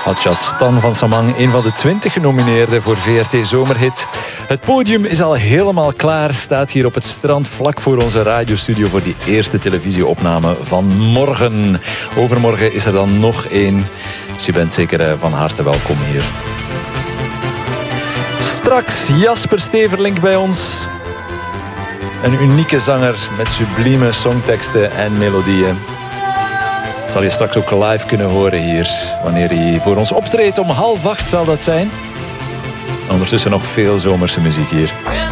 Hadjat Stan van Samang, een van de 20 genomineerden voor VRT Zomerhit. Het podium is al helemaal klaar, staat hier op het strand vlak voor onze radiostudio voor die eerste televisieopname van morgen. Overmorgen is er dan nog één, dus je bent zeker van harte welkom hier. Straks Jasper Steverlink bij ons. Een unieke zanger met sublieme songteksten en melodieën. Zal je straks ook live kunnen horen hier, wanneer hij voor ons optreedt. Om 7:30 zal dat zijn. Ondertussen nog veel zomerse muziek hier.